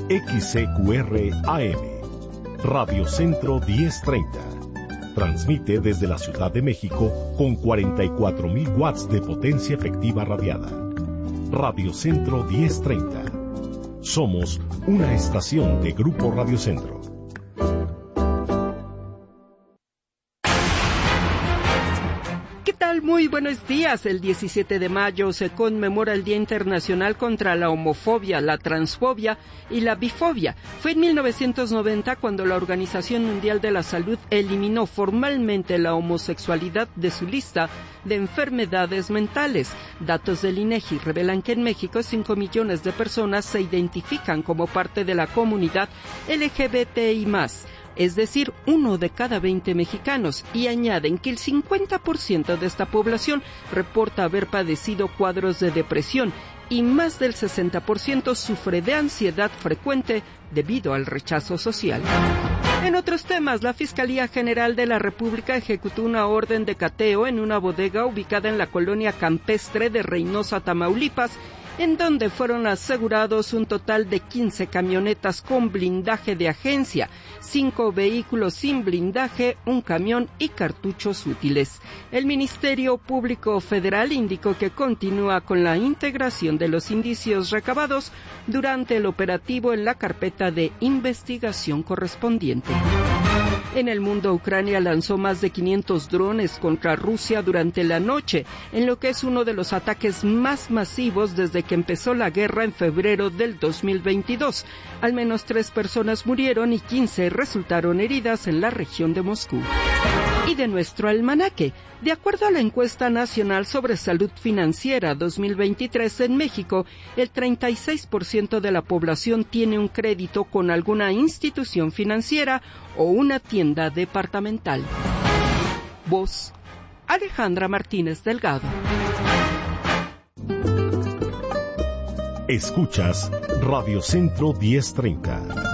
XCQR AM, Radio Centro 1030. Transmite desde la Ciudad de México con 44.000 watts de potencia efectiva radiada. Radio Centro 1030. Somos una estación de Grupo Radio Centro. Muy buenos días. El 17 de mayo se conmemora el Día Internacional contra la Homofobia, la Transfobia y la Bifobia. Fue en 1990 cuando la Organización Mundial de la Salud eliminó formalmente la homosexualidad de su lista de enfermedades mentales. Datos del INEGI revelan que en México 5 millones de personas se identifican como parte de la comunidad LGBTI+. Es decir, 1 de cada 20 mexicanos, y añaden que el 50% de esta población reporta haber padecido cuadros de depresión y más del 60% sufre de ansiedad frecuente debido al rechazo social. En otros temas, la Fiscalía General de la República ejecutó una orden de cateo en una bodega ubicada en la colonia campestre de Reynosa, Tamaulipas, en donde fueron asegurados un total de 15 camionetas con blindaje de agencia, 5 vehículos sin blindaje, un camión y cartuchos útiles. El Ministerio Público Federal indicó que continúa con la integración de los indicios recabados durante el operativo en la carpeta de investigación correspondiente. En el mundo, Ucrania lanzó más de 500 drones contra Rusia durante la noche, en lo que es uno de los ataques más masivos desde que empezó la guerra en febrero del 2022. Al menos 3 personas murieron y 15 resultaron heridas en la región de Moscú. Y de nuestro almanaque, de acuerdo a la encuesta nacional sobre salud financiera 2023 en México, el 36% de la población tiene un crédito con alguna institución financiera o una tienda departamental. Voz: Alejandra Martínez Delgado. Escuchas Radio Centro 1030.